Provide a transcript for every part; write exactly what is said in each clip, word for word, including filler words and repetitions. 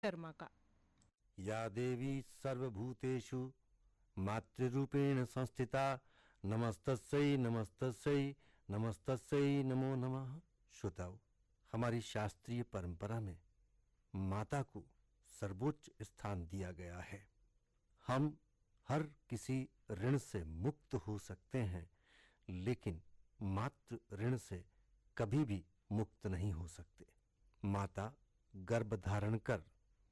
शर्मा का। या देवी सर्वभूतेषु मातृरूपेण संस्थिता नमस्तस्यै नमस्तस्यै नमस्तस्यै नमो नमः। श्रोताओ, हमारी शास्त्रीय परंपरा में माता को सर्वोच्च स्थान दिया गया है। हम हर किसी ऋण से मुक्त हो सकते हैं, लेकिन मातृ ऋण से कभी भी मुक्त नहीं हो सकते। माता गर्भ धारण कर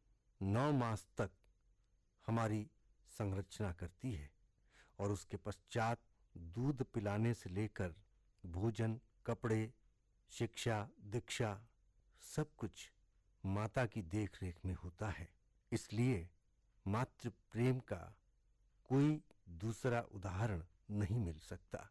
नौ मास तक हमारी संरचना करती है और उसके पश्चात दूध पिलाने से लेकर भोजन, कपड़े, शिक्षा, दीक्षा सब कुछ माता की देखरेख में होता है। इसलिए मातृ प्रेम का कोई दूसरा उदाहरण नहीं मिल सकता।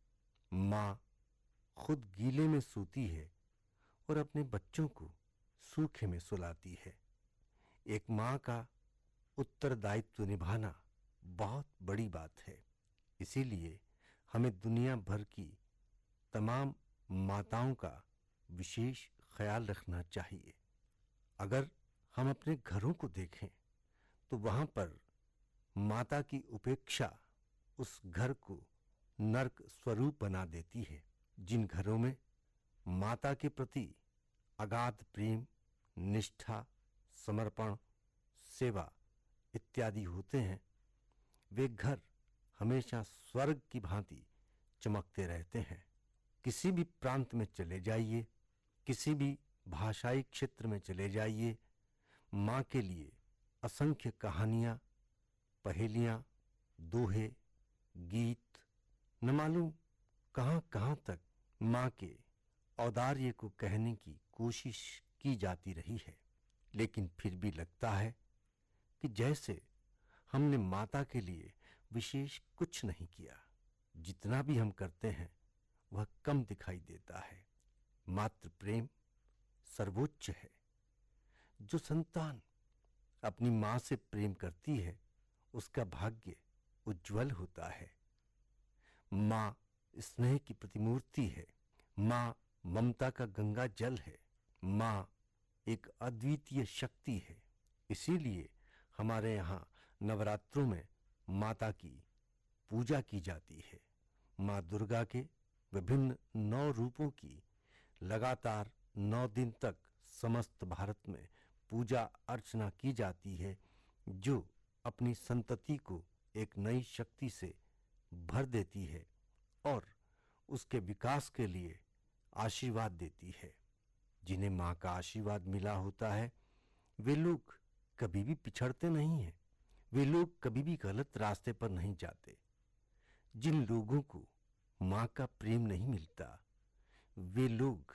माँ खुद गीले में सोती है और अपने बच्चों को सूखे में सुलाती है। एक माँ का उत्तरदायित्व निभाना बहुत बड़ी बात है। इसीलिए हमें दुनिया भर की तमाम माताओं का विशेष ख्याल रखना चाहिए। अगर हम अपने घरों को देखें तो वहां पर माता की उपेक्षा उस घर को नरक स्वरूप बना देती है। जिन घरों में माता के प्रति अगाध प्रेम, निष्ठा, समर्पण, सेवा इत्यादि होते हैं, वे घर हमेशा स्वर्ग की भांति चमकते रहते हैं। किसी भी प्रांत में चले जाइए, किसी भी भाषाई क्षेत्र में चले जाइए, माँ के लिए असंख्य कहानियां, पहेलियां, दोहे, गीत, न मालूम कहां-कहां तक माँ के औदार्य को कहने की कोशिश की जाती रही है। लेकिन फिर भी लगता है कि जैसे हमने माता के लिए विशेष कुछ नहीं किया। जितना भी हम करते हैं वह कम दिखाई देता है। मातृ प्रेम सर्वोच्च है। जो संतान अपनी मां से प्रेम करती है उसका भाग्य उज्जवल होता है। मां स्नेह की प्रतिमूर्ति है। मां ममता का गंगा जल है। मां एक अद्वितीय शक्ति है। इसीलिए हमारे यहाँ नवरात्रों में माता की पूजा की जाती है। माँ दुर्गा के विभिन्न नौ रूपों की लगातार नौ दिन तक समस्त भारत में पूजा अर्चना की जाती है, जो अपनी संतति को एक नई शक्ति से भर देती है और उसके विकास के लिए आशीर्वाद देती है। जिन्हें माँ का आशीर्वाद मिला होता है वे लोग कभी भी पिछड़ते नहीं हैं। वे लोग कभी भी गलत रास्ते पर नहीं जाते। जिन लोगों को माँ का प्रेम नहीं मिलता वे लोग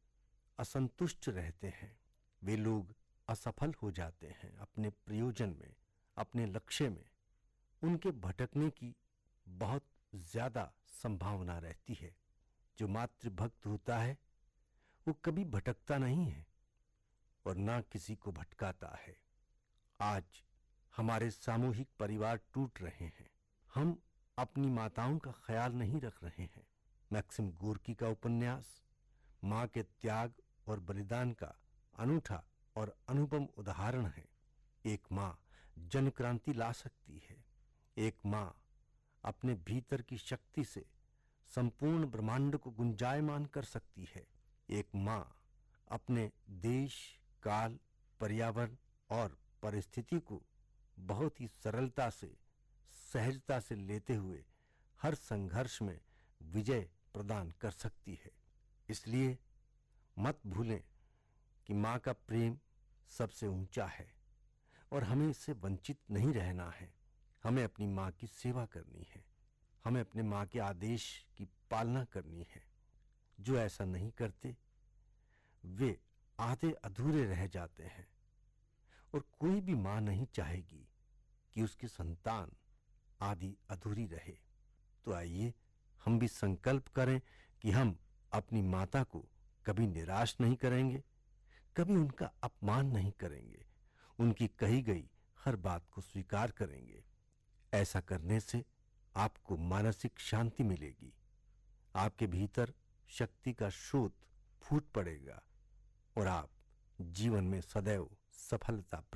असंतुष्ट रहते हैं। वे लोग असफल हो जाते हैं अपने प्रयोजन में, अपने लक्ष्य में। उनके भटकने की बहुत ज्यादा संभावना रहती है। जो मातृभक्त होता है वो कभी भटकता नहीं है और ना किसी को भटकाता है। आज हमारे सामूहिक परिवार टूट रहे हैं। हम अपनी माताओं का ख्याल नहीं रख रहे हैं। मैक्सिम गोर्की का उपन्यास मां के त्याग और बलिदान का अनूठा और अनुपम उदाहरण है। एक मां जन क्रांति ला सकती है। एक मां अपने भीतर की शक्ति से संपूर्ण ब्रह्मांड को गुंजायमान कर सकती है। एक मां अपने देश, काल, पर्यावरण और परिस्थिति को बहुत ही सरलता से, सहजता से लेते हुए हर संघर्ष में विजय प्रदान कर सकती है। इसलिए मत भूलें कि मां का प्रेम सबसे ऊंचा है और हमें इससे वंचित नहीं रहना है। हमें अपनी मां की सेवा करनी है। हमें अपने मां के आदेश की पालना करनी है। जो ऐसा नहीं करते वे आधे अधूरे रह जाते हैं और कोई भी मां नहीं चाहेगी कि उसकी संतान आधी अधूरी रहे। तो आइए हम भी संकल्प करें कि हम अपनी माता को कभी निराश नहीं करेंगे, कभी उनका अपमान नहीं करेंगे, उनकी कही गई हर बात को स्वीकार करेंगे। ऐसा करने से आपको मानसिक शांति मिलेगी। आपके भीतर शक्ति का स्रोत फूट पड़ेगा और आप जीवन में सदैव सफलता